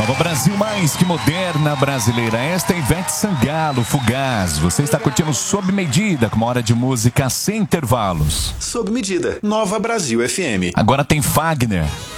Nova Brasil, mais que moderna brasileira. Esta é Ivete Sangalo, Fugaz. Você está curtindo Sob Medida, com uma hora de música sem intervalos. Sob Medida, Nova Brasil FM. Agora tem Fagner.